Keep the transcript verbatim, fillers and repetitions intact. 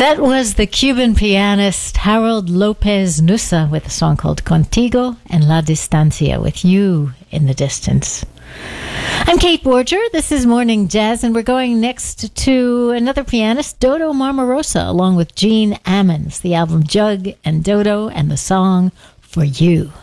That was the Cuban pianist Harold Lopez Nussa with a song called Contigo en la Distancia, with you in the distance. I'm Kate Borger. This is Morning Jazz, and we're going next to another pianist, Dodo Marmarosa, along with Gene Ammons, the album Jug and Dodo, and the song For You.